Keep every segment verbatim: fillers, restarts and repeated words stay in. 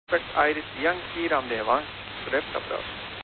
expect Iris Yankee runway one, left approach.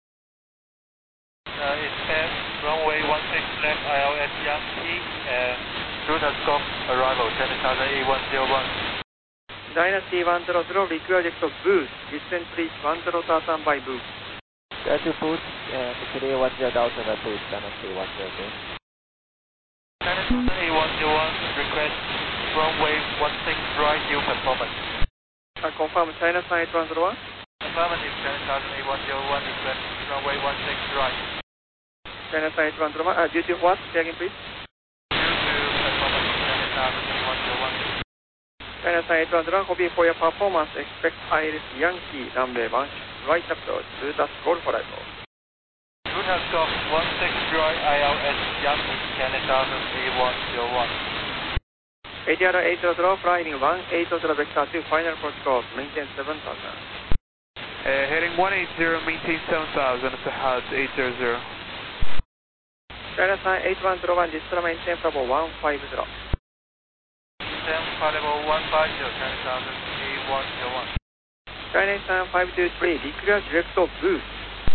Uh, it's ten, runway one six left, I L S Yankee, and Lunar Scope arrival, China Southern A one zero one. Dynasty one zero zero, request boost, descent please one zero thousand by boost. Dynasty boost, and clear one zero thousand at boost, Dynasty one zero zero. Dynasty A one zero one, request runway one six right, due performance. Uh, confirm China Side one zero one. Affirmative, China Southern A one zero one, request runway one six right. China Side one zero one, uh, due to what? Say again please. Due to performance, China Southern A one zero one. China Side one zero one, copy for your performance, expect Iris Yankee runway one, right approach, to the Golf arrival. Lunar Scope one six right, I L S Yankee, China Southern A one zero one. A T R eight zero zero, flying one eight zero vector two, final approach course, maintain seven thousand. Uh, heading one eight zero, maintain seven thousand, it's a H A D eight zero zero. China Side eight one zero one, distal maintain Bravo one five zero. Maintain Bravo one five zero, China Southern A one zero one. China Side five two three, declare direct boost.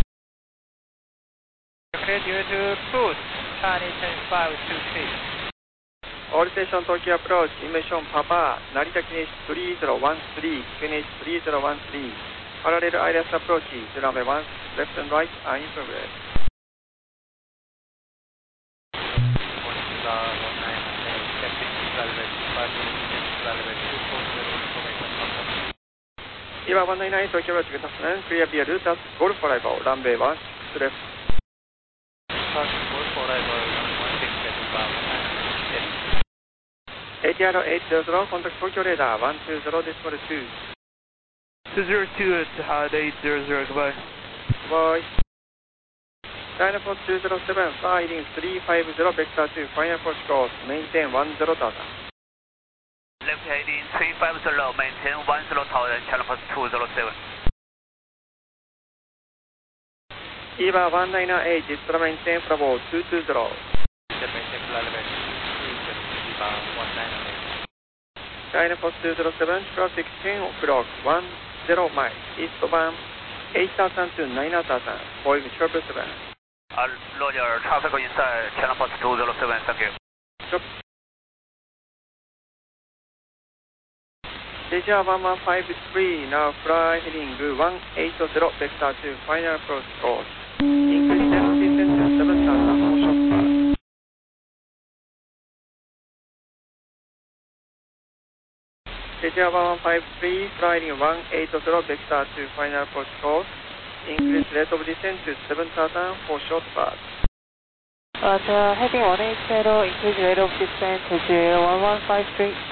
Declare direct boost, China five two three. All station Tokyo approach, emission Papa, Narita Finish three zero one three, Finish three zero one three. Parallel Iris approach, runway one, left and right are in progress. Eva one nine nine, Tokyo approach, good afternoon, clear via Lutas, Golf arrival, runway one, left. Golf arrival, runway one six left, A T R eight zero zero, contact Tokyo radar one two zero, decimal two. two zero two, it's a H A D eight zero zero, goodbye. Goodbye. Dynapost two zero seven, flying three five zero, vector two, final approach course, maintain one zero thousand. Left heading three five zero, maintain one zero thousand, channel post two zero seven. Eva one nine eight, distal maintain Bravo two two zero. Maintain elevation. China Post two zero seven, traffic ten o'clock, one zero miles, eastbound eight thousand to nine thousand, Boeing triple seven. Uh, Roger, traffic inside, channel post two zero seven, thank you. Stop. Asia one one five three, now fly heading one eight zero, vector two, final approach course. Increase descent to seven thousand, for short path. Asia one one five three, flying one eight zero, vector two, final approach course. Increase rate of descent to seven thousand for short path. Roger, heading one eight zero, increase rate of descent to zero one one five three.